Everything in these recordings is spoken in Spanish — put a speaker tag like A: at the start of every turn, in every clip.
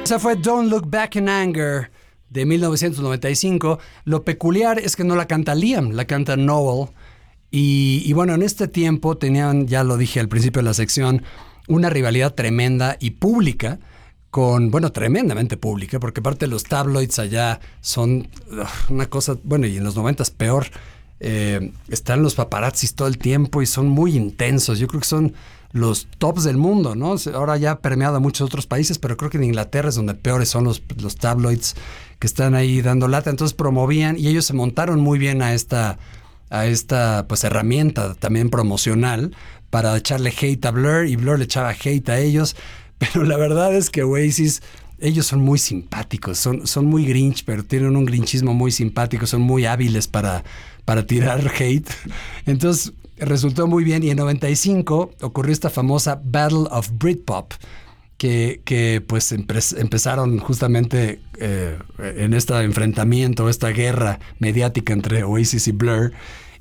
A: Esa fue Don't Look Back in Anger de 1995. Lo peculiar es que no la canta Liam, la canta Noel. Y bueno, en este tiempo tenían, ya lo dije al principio de la sección, una rivalidad tremenda y pública tremendamente pública, porque aparte los tabloids allá son una cosa, bueno, y en los 90s peor. Están los paparazzis todo el tiempo y son muy intensos. Yo creo que son los tops del mundo, ¿no? Ahora ya ha permeado a muchos otros países, pero creo que en Inglaterra es donde peores son los tabloids que están ahí dando lata. Entonces promovían y ellos se montaron muy bien a esta pues herramienta también promocional para echarle hate a Blur, y Blur le echaba hate a ellos. Pero la verdad es que Oasis, ellos son muy simpáticos, son muy grinch, pero tienen un grinchismo muy simpático, son muy hábiles para tirar hate. Entonces resultó muy bien, y en 95 ocurrió esta famosa Battle of Britpop, que pues empezaron justamente en este enfrentamiento, esta guerra mediática entre Oasis y Blur,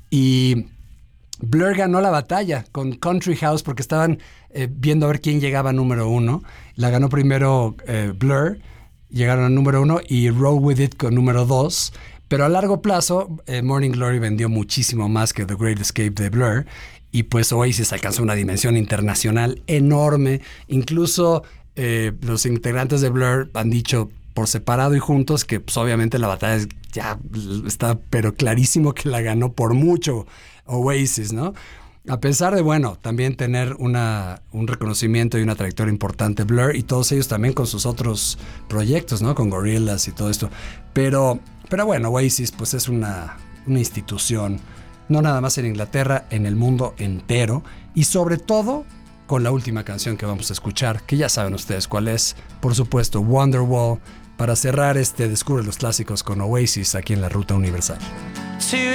A: y Blur ganó la batalla con Country House porque estaban viendo a ver quién llegaba a número 1. La ganó primero Blur, llegaron al número 1, y Roll With It con número 2. Pero a largo plazo, Morning Glory vendió muchísimo más que The Great Escape de Blur, y pues Oasis alcanzó una dimensión internacional enorme. Incluso los integrantes de Blur han dicho por separado y juntos que pues, obviamente la batalla ya está, pero clarísimo que la ganó por mucho Oasis, ¿no? A pesar de, bueno, también tener un reconocimiento y una trayectoria importante Blur, y todos ellos también con sus otros proyectos, ¿no? Con Gorillaz y todo esto. Pero bueno, Oasis pues es una institución, no nada más en Inglaterra, en el mundo entero, y sobre todo con la última canción que vamos a escuchar, que ya saben ustedes cuál es, por supuesto, Wonderwall, para cerrar este Descubre los Clásicos con Oasis aquí en la Ruta Universal.